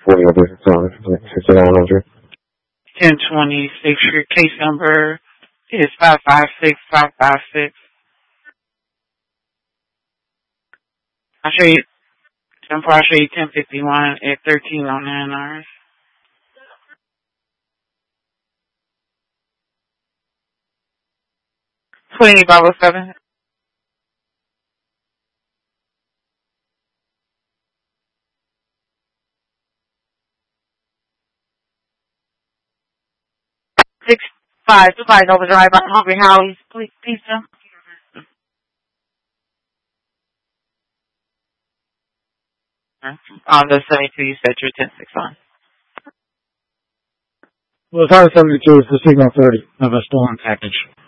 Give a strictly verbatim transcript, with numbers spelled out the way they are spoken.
forty other songs, like sixty-nine hundred. ten twenty Sixth Street. Case number is five five six five five six. I'll show you. I'll show you ten fifty-one at thirteen oh nine hours. twenty Bible seven. Six five two five overdrive on Hungry Howie's please pizza. On the seventy-two you said you're ten six on. Well, it's on seventy-two, it's the signal thirty of a stolen package.